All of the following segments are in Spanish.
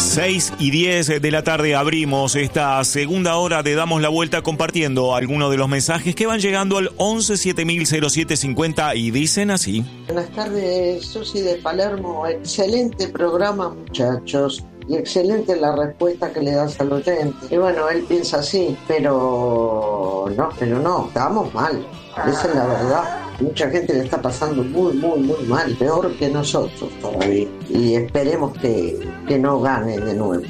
6:10 de la tarde abrimos esta segunda hora de Damos la Vuelta compartiendo algunos de los mensajes que van llegando al 11 7000 0750 y dicen así. Buenas tardes, Susi de Palermo. Excelente programa, muchachos. Y excelente la respuesta que le das al oyente. Y bueno, él piensa así, pero no, estamos mal. Esa es la verdad. Mucha gente le está pasando muy mal, peor que nosotros todavía. Y esperemos que no gane de nuevo.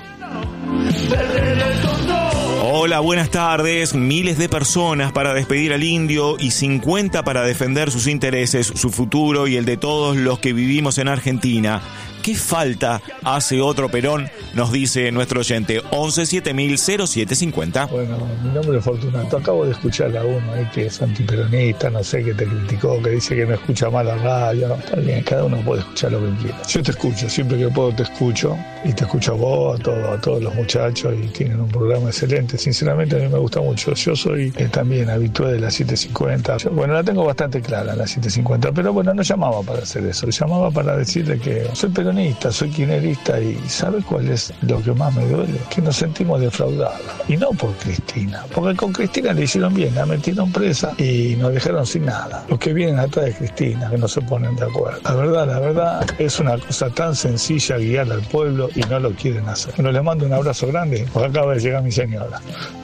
Hola, buenas tardes. Miles de personas para despedir al indio y 50 para defender sus intereses, su futuro y el de todos los que vivimos en Argentina. ¿Qué falta hace otro Perón? Nos dice nuestro oyente 11 7000 0750. Bueno, mi nombre es Fortunato. Acabo de escuchar a uno ahí que es antiperonista, no sé, que te criticó, que dice que no escucha más la radio. Está bien, cada uno puede escuchar lo que quiera. Yo te escucho, siempre que puedo te escucho. Y te escucho a vos, a todos los muchachos, y tienen un programa excelente. Sinceramente a mí me gusta mucho. Yo soy también habitué de la 750. Bueno, la tengo bastante clara, la 750, pero bueno, no llamaba para hacer eso. Llamaba para decirle que soy peronista, soy kirchnerista, y ¿sabes cuál es lo que más me duele? Que nos sentimos defraudados. Y no por Cristina, porque con Cristina le hicieron bien, la metieron presa y nos dejaron sin nada. Los que vienen atrás de Cristina, que no se ponen de acuerdo. La verdad, es una cosa tan sencilla guiar al pueblo y no lo quieren hacer. Bueno, les mando un abrazo grande, porque acaba de llegar mi señora.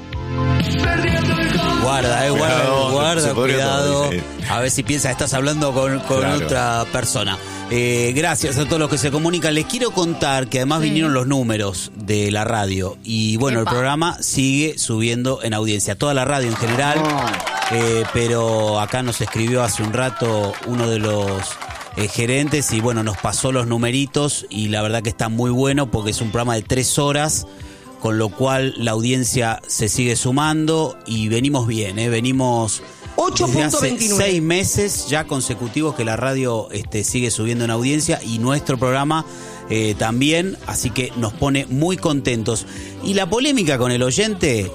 Guarda, cuidado. A ver si piensas que estás hablando con claro, otra persona. Gracias a todos los que se comunican. Les quiero contar que además vinieron los números de la radio. Y bueno, el programa sigue subiendo en audiencia. Toda la radio en general. Pero acá nos escribió hace un rato uno de los gerentes y bueno, nos pasó los numeritos y la verdad que está muy bueno porque es un programa de 3 horas, con lo cual la audiencia se sigue sumando y venimos bien, venimos 8.29. 6 meses ya consecutivos que la radio sigue subiendo en audiencia y nuestro programa también, así que nos pone muy contentos. Y la polémica con el oyente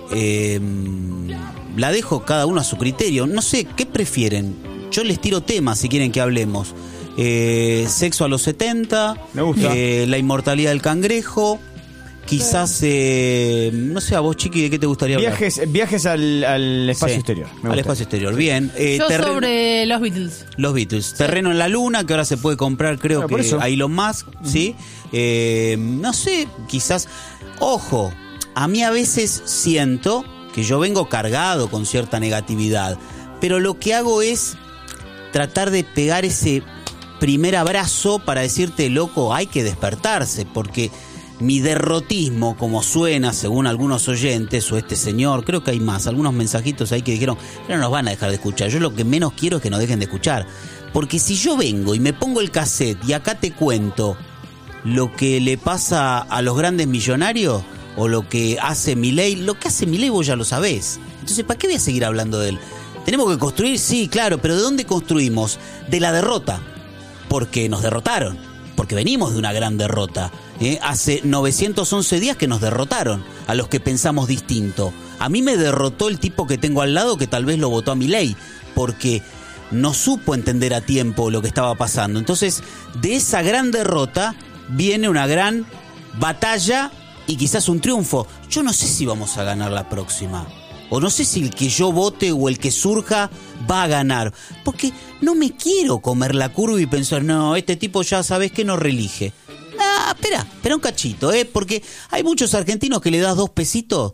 la dejo cada uno a su criterio. No sé, ¿qué prefieren? Yo les tiro temas si quieren que hablemos. Sexo a los 70, me gusta. La inmortalidad del cangrejo, quizás, no sé, a vos, Chiqui, ¿de qué te gustaría hablar? Viajes al espacio exterior. Al espacio exterior, bien. Yo sobre los Beatles. Los Beatles. Terreno en la Luna, que ahora se puede comprar, creo que a Elon Musk, ¿sí? No sé, quizás... Ojo, a mí a veces siento que yo vengo cargado con cierta negatividad, pero lo que hago es tratar de pegar ese primer abrazo para decirte, loco, hay que despertarse, porque mi derrotismo, como suena según algunos oyentes, o este señor, creo que hay más, algunos mensajitos ahí que dijeron, no nos van a dejar de escuchar. Yo lo que menos quiero es que nos dejen de escuchar, porque si yo vengo y me pongo el cassette y acá te cuento lo que le pasa a los grandes millonarios, o lo que hace Milei, vos ya lo sabés. Entonces, ¿para qué voy a seguir hablando de él? Tenemos que construir, sí, claro, pero ¿de dónde construimos? De la derrota. Porque nos derrotaron, porque venimos de una gran derrota. Hace 911 días que nos derrotaron a los que pensamos distinto. A mí me derrotó el tipo que tengo al lado que tal vez lo votó a Milei, porque no supo entender a tiempo lo que estaba pasando. Entonces, de esa gran derrota viene una gran batalla y quizás un triunfo. Yo no sé si vamos a ganar la próxima. O no sé si el que yo vote o el que surja va a ganar. Porque no me quiero comer la curva y pensar, no, este tipo ya sabes que no reelige. Espera un cachito, porque hay muchos argentinos que le das 2 pesitos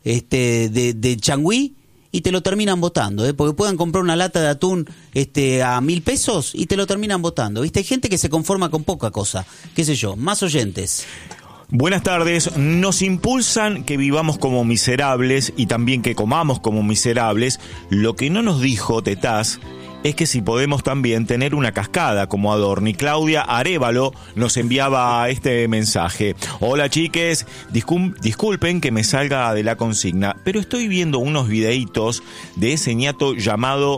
de changüí y te lo terminan votando, porque puedan comprar una lata de atún a 1.000 pesos y te lo terminan votando. ¿Viste? Hay gente que se conforma con poca cosa. ¿Qué sé yo? Más oyentes. Buenas tardes. Nos impulsan que vivamos como miserables y también que comamos como miserables. Lo que no nos dijo Tetaz es que si podemos también tener una cascada como Adorni. Claudia Arévalo nos enviaba este mensaje. Hola chiques, disculpen que me salga de la consigna, pero estoy viendo unos videitos de ese ñato llamado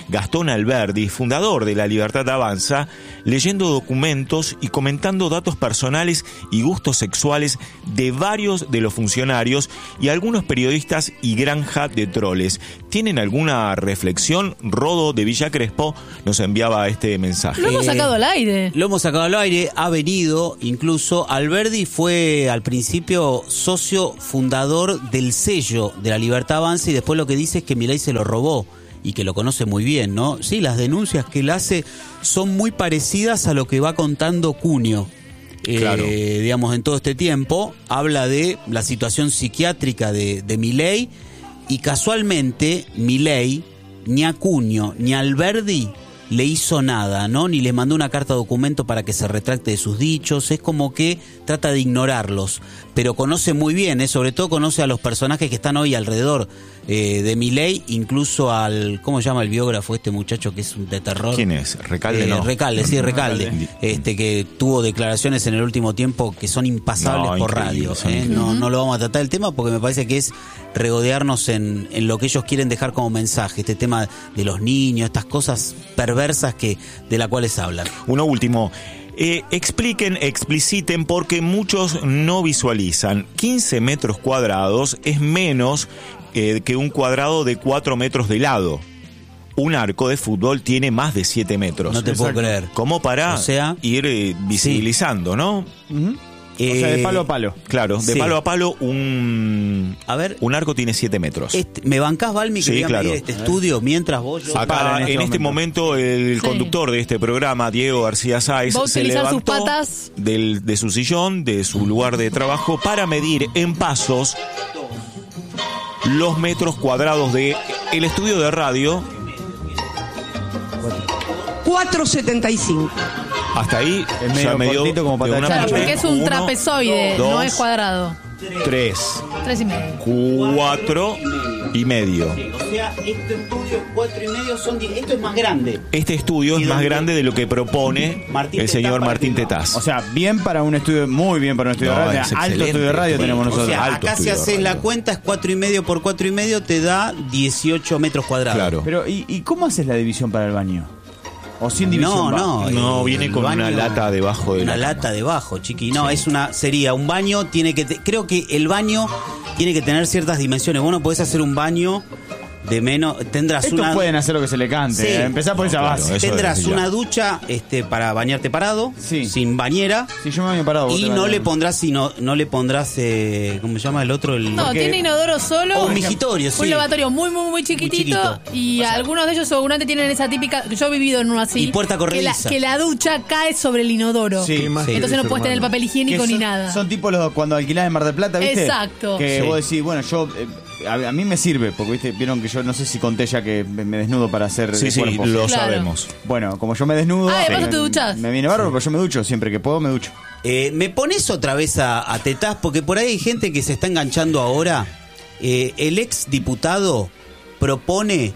Gastón Alberdi, fundador de La Libertad Avanza, leyendo documentos y comentando datos personales y gustos sexuales de varios de los funcionarios y algunos periodistas y granja de troles. ¿Tienen alguna reflexión? Rodo de Villa Crespo nos enviaba este mensaje. Lo hemos sacado al aire. Lo hemos sacado al aire, ha venido, incluso Alberdi fue al principio socio fundador del sello de La Libertad Avanza y después lo que dice es que Milei se lo robó y que lo conoce muy bien, ¿no? Sí, las denuncias que él hace son muy parecidas a lo que va contando Cunio. Claro. Digamos, en todo este tiempo, habla de la situación psiquiátrica de Milei y casualmente Milei, ni a Cunio ni a Alberdi le hizo nada, ¿no? Ni le mandó una carta documento para que se retracte de sus dichos. Es como que trata de ignorarlos, pero conoce muy bien, sobre todo conoce a los personajes que están hoy alrededor de Milei, incluso al, ¿cómo se llama el biógrafo este muchacho que es de terror? ¿Quién es? Recalde, no. Recalde, sí, Recalde. Que tuvo declaraciones en el último tiempo que son impasables por radio. No lo vamos a tratar el tema porque me parece que es regodearnos en lo que ellos quieren dejar como mensaje, este tema de los niños, estas cosas perversas de las cuales hablan. Uno último. Expliciten porque muchos no visualizan. 15 metros cuadrados es menos que un cuadrado de 4 metros de lado. Un arco de fútbol tiene más de 7 metros. No te puedo creer. Como para ir visibilizando, ¿no? O sea, de palo a palo. Claro, de palo a palo un arco tiene 7 metros. ¿Me bancás, Balmi, que voy a medir este estudio mientras vos... Acá, en este momento, el conductor de este programa, Diego García Sáez, se levantó sus patas de su sillón, de su lugar de trabajo, para medir en pasos los metros cuadrados de el estudio de radio. 4.75. Hasta ahí es medio cortito como para claro, porque es un trapezoide, no es cuadrado. 3. 3,5. 4 y medio. O sea, este estudio 4,5 esto es más grande. Este estudio es más grande de lo que propone el señor Martín Tetaz. O sea, bien para un estudio, muy bien para un estudio de radio. Alto estudio de radio tenemos nosotros. O sea, alto acá si haces la cuenta es 4,5 por 4,5 te da 18 metros cuadrados. Claro. Pero, ¿y cómo haces la división para el baño? ¿O sin división? No, viene con una lata debajo de una lata debajo, chiqui. No, sería un baño, creo que el baño tiene que tener ciertas dimensiones. Vos no podés hacer un baño de menos, Estos pueden hacer lo que se le cante. Sí. Empezar por esa base. Tendrás una ducha para bañarte parado, sin bañera. Sí, yo me baño parado. Y no le pondrás, ¿cómo se llama el otro? Tiene inodoro solo. O un migitorio, sí. Un lavatorio muy, muy, muy chiquitito. Y algunos de ellos seguramente tienen esa típica. Yo he vivido en uno así. Y puerta corrediza. Que la ducha cae sobre el inodoro. Sí. Entonces no puedes tener el papel higiénico ni nada. Son tipo los cuando alquilás en Mar del Plata, ¿viste? Exacto. Que vos decís, bueno, yo... A mí me sirve, porque ¿viste? Vieron que yo no sé si conté ya que me desnudo para hacer cuerpo. Lo sabemos. Bueno, como yo me desnudo... ¿de paso te duchás? Me viene bárbaro, pero yo me ducho. Siempre que puedo me ducho. Me pones otra vez a Tetaz, porque por ahí hay gente que se está enganchando ahora. El ex diputado propone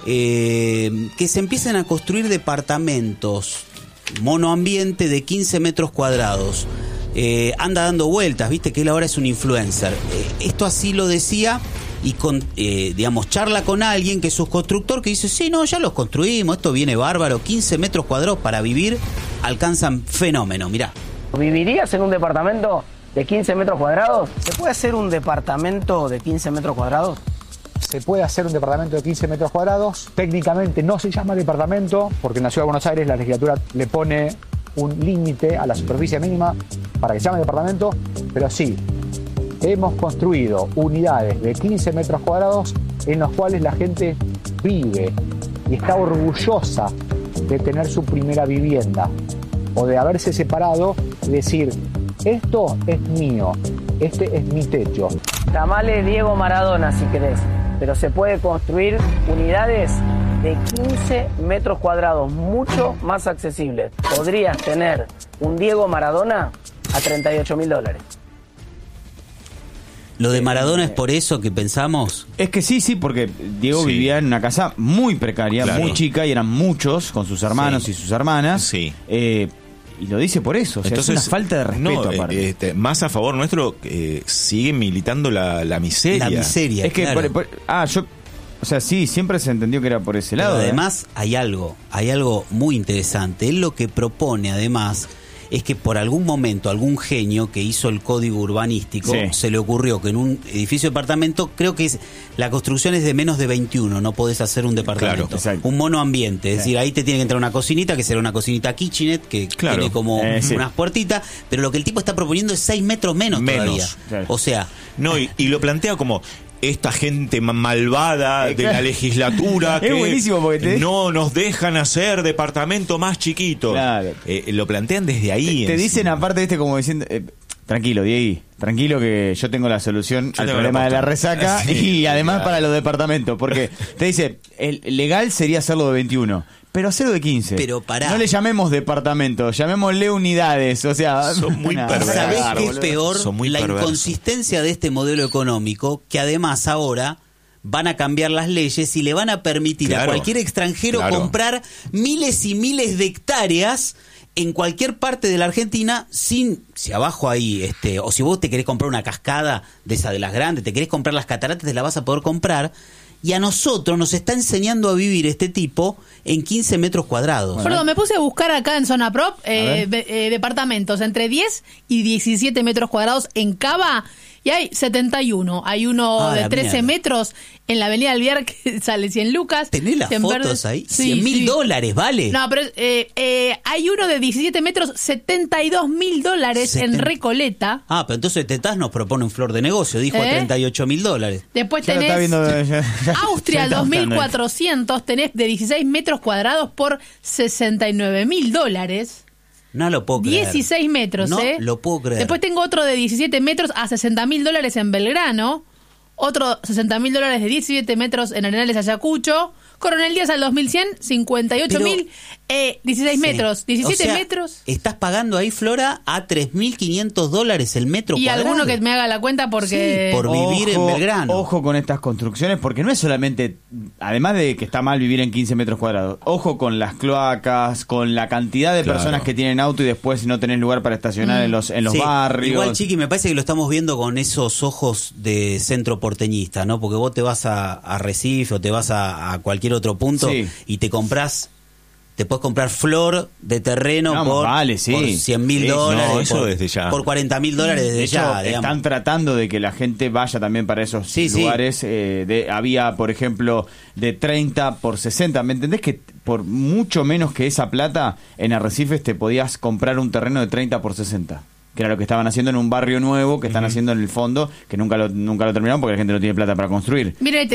que se empiecen a construir departamentos monoambiente de 15 metros cuadrados. Anda dando vueltas, viste que él ahora es un influencer. Esto así lo decía y charla con alguien que es su constructor que dice, sí, no, ya los construimos, esto viene bárbaro, 15 metros cuadrados para vivir, alcanzan fenómeno, mirá. ¿Vivirías en un departamento de 15 metros cuadrados? ¿Se puede hacer un departamento de 15 metros cuadrados? Se puede hacer un departamento de 15 metros cuadrados. Técnicamente no se llama departamento porque en la Ciudad de Buenos Aires la legislatura le pone un límite a la superficie mínima para que se llame departamento, pero sí, hemos construido unidades de 15 metros cuadrados en los cuales la gente vive y está orgullosa de tener su primera vivienda o de haberse separado y decir, esto es mío, este es mi techo. Llamale Diego Maradona si querés, pero se puede construir unidades de 15 metros cuadrados, mucho más accesibles. Podrías tener un Diego Maradona a $38.000. ¿Lo de Maradona es por eso que pensamos? Es que sí, porque Diego vivía en una casa muy precaria, muy chica, y eran muchos con sus hermanos y sus hermanas. Sí. Y lo dice por eso, o sea, entonces, es una falta de respeto aparte. Más a favor nuestro, sigue militando la miseria. La miseria, es que, claro. O sea, sí, siempre se entendió que era por ese lado. Pero además hay algo muy interesante. Él lo que propone además es que por algún momento algún genio que hizo el código urbanístico se le ocurrió que en un edificio de departamento, creo que la construcción es de menos de 21, no podés hacer un departamento, un monoambiente, es decir, ahí te tiene que entrar una cocinita, que será una cocinita kitchenette, que tiene como unas puertitas, pero lo que el tipo está proponiendo es 6 metros menos todavía. O sea... No, y lo plantea como... esta gente malvada de la legislatura que buenísimo porque no nos dejan hacer departamento más chiquito. Claro. Lo plantean desde ahí. Te dicen aparte como diciendo, tranquilo, Diego, tranquilo que yo tengo la solución al problema de la resaca y además para los departamentos, porque te dice, el legal sería hacerlo de 21. Pero hacerlo de 15. Pero pará. No le llamemos departamento, llamémosle unidades. O sea, son muy perversos. ¿Sabés qué es peor? La inconsistencia de este modelo económico, que además ahora van a cambiar las leyes y le van a permitir a cualquier extranjero comprar miles y miles de hectáreas en cualquier parte de la Argentina, si abajo ahí, o si vos te querés comprar una cascada de esa de las grandes, te querés comprar las cataratas, te la vas a poder comprar. Y a nosotros nos está enseñando a vivir este tipo en 15 metros cuadrados. Perdón, me puse a buscar acá en Zona Prop departamentos entre 10 y 17 metros cuadrados en Cava, y hay 71. Hay uno de 13 metros en la avenida Alvear que sale 100 lucas. ¿Tenés las fotos ahí? Sí, $100.000, ¿vale? No, pero hay uno de 17 metros, $72.000 en Recoleta. Ah, pero entonces Tetaz nos propone un flor de negocio, dijo a $38.000. Después tenés Austria 2400, tenés de 16 metros cuadrados por $69.000. No lo puedo creer. 16 metros, no lo puedo creer. Después tengo otro de 17 metros a $60.000 en Belgrano. Otro $60.000 de 17 metros en Arenales, Ayacucho. Coronel Díaz al 2100, 58.000, 16 metros, 17 metros. Estás pagando ahí, Flora, a $3.500 el metro y cuadrado. Alguno que me haga la cuenta porque... por vivir en Belgrano. Ojo con estas construcciones, porque no es solamente, además de que está mal vivir en 15 metros cuadrados, ojo con las cloacas, con la cantidad de personas que tienen auto y después no tenés lugar para estacionar en los barrios. Igual, Chiqui, me parece que lo estamos viendo con esos ojos de centro porteñista, ¿no? Porque vos te vas a Recife o te vas a cualquier otro punto y te puedes comprar flor de terreno por $100.000, no, eso desde ya. por $40.000 desde ya. Están tratando de que la gente vaya también para esos lugares. Había, por ejemplo, de 30 por 60. ¿Me entendés que por mucho menos que esa plata en Arrecifes te podías comprar un terreno de 30 por 60? Que era lo que estaban haciendo en un barrio nuevo que están haciendo en el fondo, que nunca lo terminaron porque la gente no tiene plata para construir. Miren,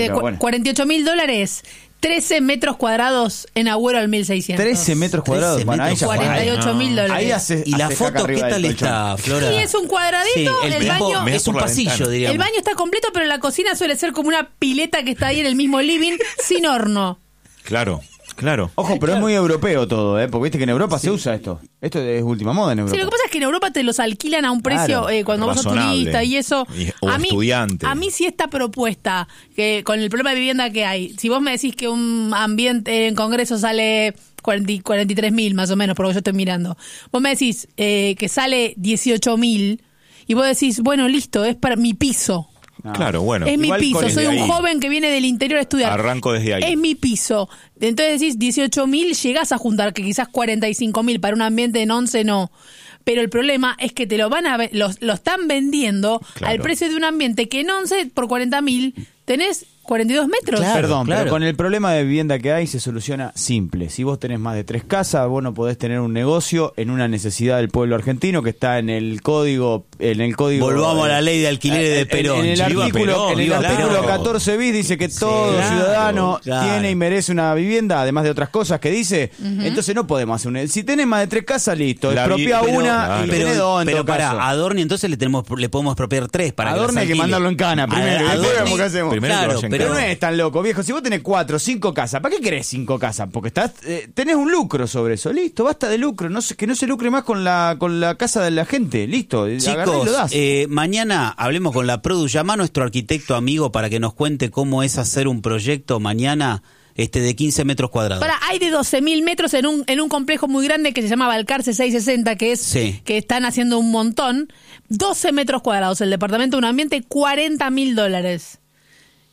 $48.000, 13 metros cuadrados en Agüero al 1600. 13 metros cuadrados. Bueno, ahí $48.000. Ahí y la foto, ¿qué tal está, Flora? Sí, es un cuadradito, el baño es un pasillo, diríamos. El baño está completo, pero la cocina suele ser como una pileta que está ahí en el mismo living, sin horno. Claro. Ojo, pero es muy europeo todo, porque viste que en Europa se usa esto. Esto es última moda en Europa. Sí, lo que pasa es que en Europa te los alquilan a un precio cuando vos sos turista y eso. O estudiante. A mí sí esta propuesta, que con el problema de vivienda que hay, si vos me decís que un ambiente en Congreso sale 43.000 más o menos, por lo que yo estoy mirando. Vos me decís que sale 18.000 y vos decís, bueno, listo, es para mi piso. Claro, bueno. Es mi piso, soy un joven que viene del interior a estudiar. Arranco desde ahí. Es mi piso. Entonces decís 18.000, llegás a juntar que quizás 45.000 para un ambiente en 11 no. Pero el problema es que te lo lo están vendiendo al precio de un ambiente que en 11 por 40.000 tenés 42 metros. Claro, pero con el problema de vivienda que hay se soluciona simple. Si vos tenés más de 3 casas, vos no podés tener un negocio en una necesidad del pueblo argentino que está en el código. Volvamos a la ley de alquileres de Perón. En el artículo 14 bis dice que todo ciudadano tiene y merece una vivienda, además de otras cosas que dice. Entonces no podemos hacer si tenés más de 3 casas, listo. Expropia una y tenés 2 en todo caso. A Adorni entonces le podemos expropiar 3 para que Adorni hay que mandarlo en cana primero. Después vemos qué hacemos. Pero no es tan loco, viejo. Si vos tenés 4 o 5 casas, ¿para qué querés 5 casas? Porque tenés un lucro sobre eso. Listo, basta de lucro. Que no se lucre más con la casa de la gente. Listo, chicos, lo das. Mañana hablemos con la Produ. Llama a nuestro arquitecto amigo para que nos cuente cómo es hacer un proyecto mañana de 15 metros cuadrados. Hay de 12.000 metros en un complejo muy grande que se llama Balcarce 660, que están haciendo un montón. 12 metros cuadrados. El departamento de un ambiente, $40.000.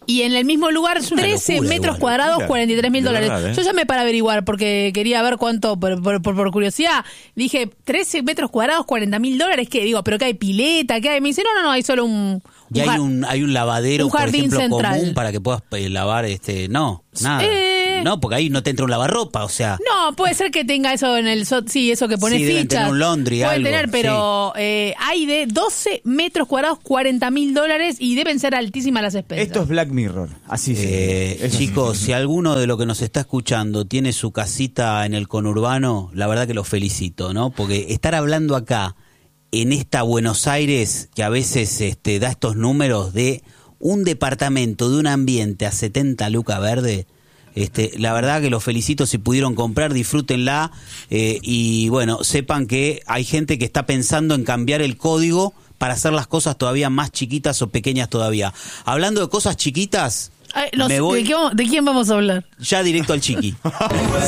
Y en el mismo lugar, 13 metros cuadrados, $43,000. Yo llamé para averiguar, porque quería ver cuánto, por curiosidad. Dije, 13 metros cuadrados, $40,000. ¿Qué? Digo, ¿pero qué hay pileta? ¿Qué hay? Me dice, no, hay solo y hay un lavadero, un por jardín ejemplo, central. común para que puedas lavar, no, nada. No, porque ahí no te entra un lavarropa, o sea. No, puede ser que tenga eso en el... Sí, eso que pone deben fichas. Tener un laundry, pueden algo, tener, pero hay de 12 metros cuadrados, $40,000 y deben ser altísimas las expensas. Esto es Black Mirror, así chicos, si alguno de los que nos está escuchando tiene su casita en el conurbano, la verdad que los felicito, ¿no? Porque estar hablando acá, en esta Buenos Aires, que a veces da estos números de un departamento de un ambiente a 70 lucas verde... la verdad que los felicito, si pudieron comprar, disfrútenla y bueno, sepan que hay gente que está pensando en cambiar el código para hacer las cosas todavía más chiquitas o pequeñas todavía. Hablando de cosas chiquitas, me voy... ¿De quién vamos a hablar? Ya directo al chiqui.